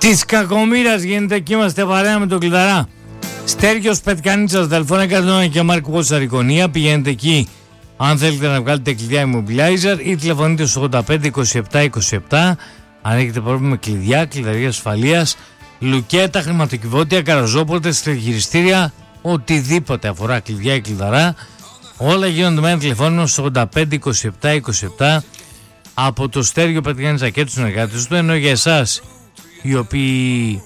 Της κακομοίρας γίνεται και είμαστε παρέα με τον Κλειδαρά. Στέργιος Πετκανίτσας, Δελφών 101 και Μάρκ Βότσαρ Εικονία. Πηγαίνετε εκεί αν θέλετε να βγάλετε κλειδιά Immobilizer ή τηλεφωνείτε στο 85 27 27. Αν έχετε πρόβλημα με κλειδιά, κλειδαρία ασφαλείας, λουκέτα, χρηματοκιβώτια, καροζόπορτες, τηλεγυριστήρια, οτιδήποτε αφορά κλειδιά ή κλειδαρά, όλα γίνονται με ένα τηλεφώνημα στο 85 27 27 από το Στέργιο Πετκανίτσα και τους συνεργάτες του. Ενώ για εσάς οι οποίοι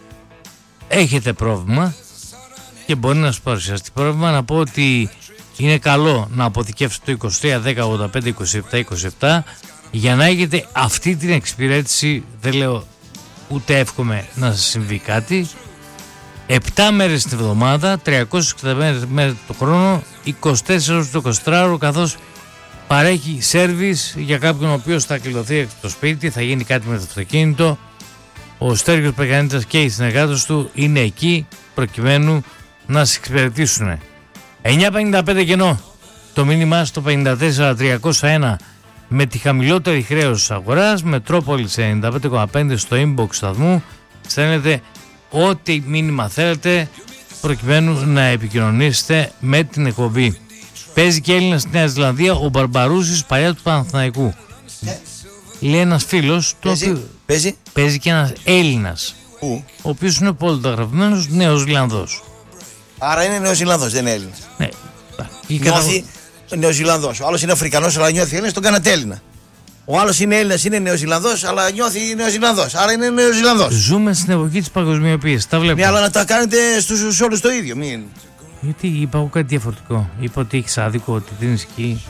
έχετε πρόβλημα και μπορεί να σας παρουσιαστεί πρόβλημα, να πω ότι είναι καλό να αποθηκεύσετε το 23 10 85 27 27 για να έχετε αυτή την εξυπηρέτηση. Δεν λέω ούτε εύχομαι να σας συμβεί κάτι. 7 μέρες την εβδομάδα, 365 μέρες το χρόνο, 24 ώρες το 24ωρο, καθώς παρέχει σέρβις για κάποιον ο οποίος θα κλειδωθεί από το σπίτι, θα γίνει κάτι με το αυτοκίνητο. Ο Στέργιος Πετκανίτσας και οι συνεργάτες του είναι εκεί προκειμένου να σας εξυπηρετήσουν. 9.55 κενό. Το μήνυμά στο 54.301 με τη χαμηλότερη χρέωση της αγοράς, Μετρόπολης 95,5 στο inbox σταθμού. Στέλνετε ό,τι μήνυμα θέλετε προκειμένου να επικοινωνήσετε με την εκπομπή. Παίζει και Έλληνας στη Νέα Ζηλανδία, ο Μπαρμπαρούσης, παλιά του Παναθηναϊκού. Λέει ένας φίλος, παίζει και ένας Έλληνας, ο οποίος είναι πολυταγραφημένος Νέος Ζηλανδός. Άρα είναι Νέος Ζηλανδός, δεν είναι Έλληνας. Ναι. Νιώθει Νέος Ζηλανδός. Ο άλλος είναι Αφρικανός, αλλά νιώθει Έλληνας, τον κάνατε Έλληνα. Ο άλλος είναι Έλληνας, είναι Νέος Ζηλανδός, αλλά νιώθει Νέος Ζηλανδός. Άρα είναι Νέος Ζηλανδός. Ζούμε στην εποχή της παγκοσμιοποίησης. Τα βλέπουμε. Ναι, αλλά να τα κάνετε στους όλους το ίδιο. Μην... Γιατί είπα εγώ κάτι διαφορετικό. Είπα ότι έχεις άδικο, ότι δεν ισχύει.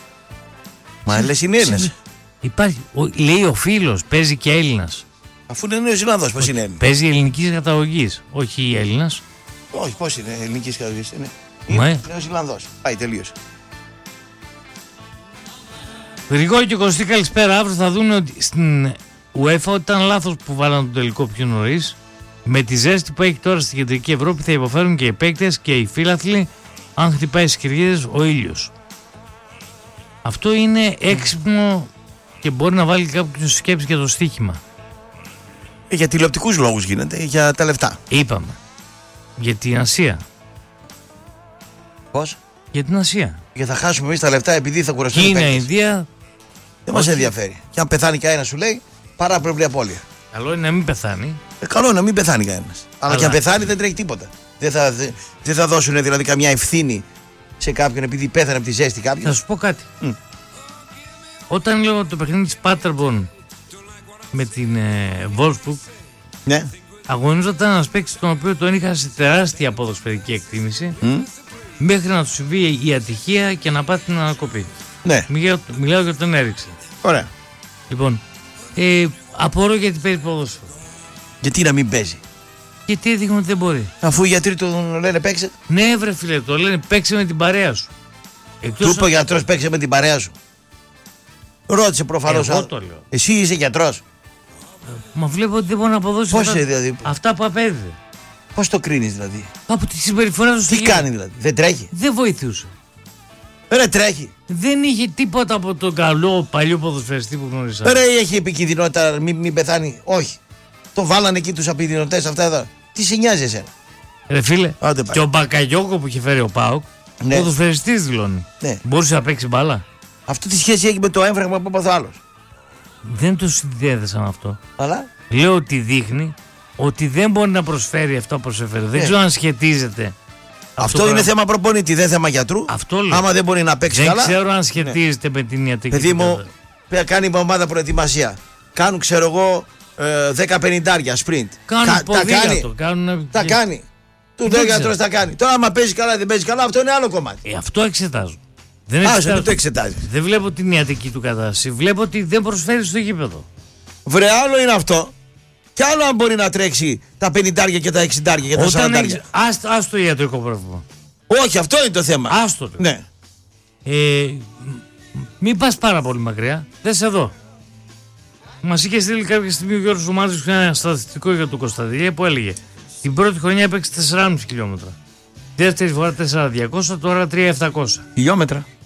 Μα λες είναι Έλληνας. Υπάρχει. Λέει ο φίλος, παίζει και Έλληνας. Αφού είναι Νέος Ζηλανδός, πώς είναι Έλληνας. Παίζει ελληνικής καταγωγής, όχι Έλληνας. Όχι, πώς είναι ελληνικής καταγωγής. Είναι Νέος Ζηλανδός. Πάει, τελείωσε. Γρηγόρη και Κωστή, καλησπέρα. Αύριο θα δουν ότι στην UEFA ήταν λάθος που βάλαν τον τελικό πιο νωρίς. Με τη ζέστη που έχει τώρα στην κεντρική Ευρώπη θα υποφέρουν και οι παίκτες και οι φίλαθλοι αν χτυπάει στις κερκίδες ο ήλιος. Αυτό είναι έξυπνο και μπορεί να βάλει κάποιον σκέψη για το στοίχημα. Για τηλεοπτικούς λόγους γίνεται, για τα λεφτά. Είπαμε. Για την Ασία. Πώς? Για την Ασία. Για θα χάσουμε εμείς τα λεφτά επειδή θα κουραστούμε. Κίνα, Ινδία. Δεν μας ενδιαφέρει. Και αν πεθάνει κανένα, σου λέει, παρά προβλή απώλεια. Καλό είναι να μην πεθάνει. Καλό να μην πεθάνει κανένας. Αλλά και αν πεθάνει δεν τρέχει τίποτα. Δεν θα δώσουν δηλαδή καμιά ευθύνη σε κάποιον επειδή πέθανε από τη ζέστη κάποιον. Θα σου πω κάτι. Όταν λέω το παιχνίδι της Πάτερμπορν με την Wolfsburg, ναι, αγωνίζονταν ένας παίκτης τον οποίο τον είχα σε τεράστια ποδοσφαιρική εκτίμηση μέχρι να του συμβεί η ατυχία και να πάθει την ανακοπή. Ναι. Μιλάω για τον έριξε. Ωραία. Λοιπόν, απορώ γιατί παίζει ποδόσφαιρο. Γιατί να μην παίζει? Γιατί έδειχνε ότι δεν μπορεί. Αφού οι γιατροί του λένε παίξε. Ναι, βρε φίλε, το λένε παίξε με την παρέα σου. Του είπε ο γιατρός παίξε με την παρέα σου. Ρώτησε προφανώς. Εγώ το λέω. Εσύ είσαι γιατρός. Μα βλέπω ότι δεν μπορεί να αποδώσει πώς δηλαδή, αυτά που απέδιδε. Πώς το κρίνεις δηλαδή? Από τη συμπεριφορά του. Τι κάνει δηλαδή? Δεν τρέχει? Δεν βοηθούσε. Ρε τρέχει. Δεν είχε τίποτα από τον καλό παλιό ποδοσφαιριστή που γνώρισα. Ρε έχει επικίνδυνοτητα μην πεθάνει? Όχι. Το βάλανε εκεί τους επικίνδυνοτες αυτά εδώ. Τι σε νοιάζει εσένα? Ρε φίλε, και ο Μπακαγιόκο που είχε φέρει ο ΠΑΟΚ, ναι, ποδοσφαιριστής δηλώνει. Ναι. Μπορούσε να παίξει μπάλα. Αυτό τι σχέση έχει με το έμφραγμα που έπαθε άλλος? Δεν το συνδέθησα με αυτό. Αλλά λέω ότι δείχνει ότι δεν μπορεί να προσφέρει αυτό που προσέφερε. Δεν ξέρω αν σχετίζεται. Αυτό είναι θέμα προπονητή, δεν θέμα γιατρού. Αυτό λέω. Άμα δεν μπορεί να παίξει δεν καλά. Δεν ξέρω αν σχετίζεται με την ιατρική. Παιδί μου, κάνει ομάδα προετοιμασία. Κάνουν, ξέρω εγώ, 10-50 sprint. Κάνουν ποδήλατο. Τα κάνει. Του λέει ο γιατρός τα κάνει. Τώρα, άμα παίζει καλά ή δεν παίζει καλά, αυτό είναι άλλο κομμάτι. Αυτό εξετάζω. Δεν το εξετάζει. Δεν βλέπω την ιατρική του κατάσταση. Βλέπω ότι δεν προσφέρει στο γήπεδο. Βρε, άλλο είναι αυτό. Κι άλλο αν μπορεί να τρέξει τα 50 και τα 60 και τα 40. Ας το ιατρικό πρόβλημα. Όχι, αυτό είναι το θέμα. Άστο. Ναι. Μην πας πάρα πολύ μακριά. Δες εδώ. Μας είχε στείλει κάποια στιγμή ο Γιώργος Ομάδης ένα στατιστικό για τον Κωνσταντινίδη που έλεγε την πρώτη χρονιά έπαιξε 4,5 χιλιόμετρα. Δεύτερη φορά 4.200, τώρα 3.700 χιλιόμετρα.